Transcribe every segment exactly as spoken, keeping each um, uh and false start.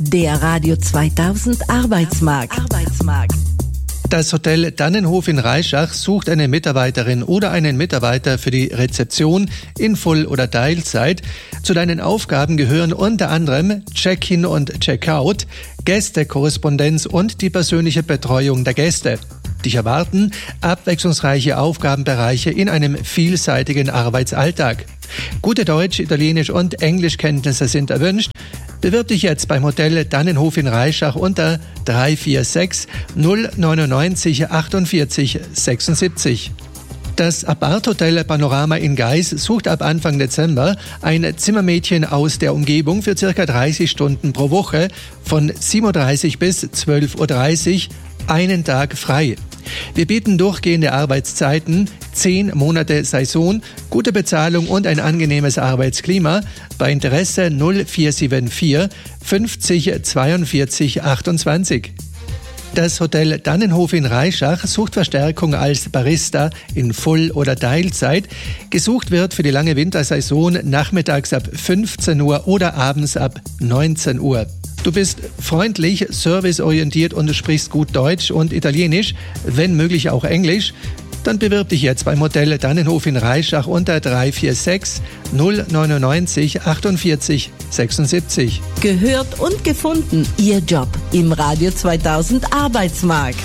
Der Radio zweitausend Arbeitsmarkt. Arbeitsmarkt. Das Hotel Dannenhof in Reischach sucht eine Mitarbeiterin oder einen Mitarbeiter für die Rezeption in Voll- oder Teilzeit. Zu deinen Aufgaben gehören unter anderem Check-in und Check-out, Gästekorrespondenz und die persönliche Betreuung der Gäste. Dich erwarten abwechslungsreiche Aufgabenbereiche in einem vielseitigen Arbeitsalltag. Gute Deutsch-, Italienisch- und Englischkenntnisse sind erwünscht. Bewirb dich jetzt beim Hotel Dannenhof in Reischach unter drei vier sechs null neun neun achtundvierzig sechsundsiebzig. Das Apart-Hotel Panorama in Geis sucht ab Anfang Dezember ein Zimmermädchen aus der Umgebung für ca. dreißig Stunden pro Woche von sieben Uhr dreißig bis zwölf Uhr dreißig, einen Tag frei. Wir bieten durchgehende Arbeitszeiten, zehn Monate Saison, gute Bezahlung und ein angenehmes Arbeitsklima. Bei Interesse null vier sieben vier fünfzig zweiundvierzig achtundzwanzig. Das Hotel Dannenhof in Reischach sucht Verstärkung als Barista in Voll- oder Teilzeit. Gesucht wird für die lange Wintersaison nachmittags ab fünfzehn Uhr oder abends ab neunzehn Uhr. Du bist freundlich, serviceorientiert und du sprichst gut Deutsch und Italienisch, wenn möglich auch Englisch. Dann bewirb dich jetzt beim Hotel Dannenhof in Reischach unter drei vier sechs null neun neun achtundvierzig sechsundsiebzig. Gehört und gefunden. Ihr Job im Radio zweitausend Arbeitsmarkt.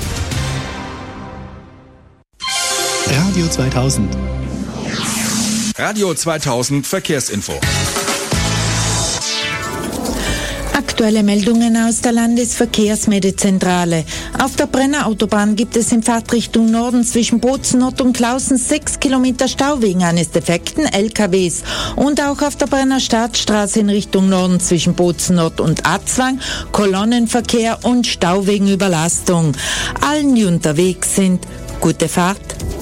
Radio zweitausend. Radio zweitausend Verkehrsinfo. Aktuelle Meldungen aus der Landesverkehrsmeldezentrale. Auf der Brenner Autobahn gibt es in Fahrtrichtung Norden zwischen Bozen Nord und Klausen sechs Kilometer Stau wegen eines defekten L K Ws. Und auch auf der Brenner Staatsstraße in Richtung Norden zwischen Bozen Nord und Atzwang Kolonnenverkehr und Stau wegen Überlastung. Allen, die unterwegs sind, gute Fahrt.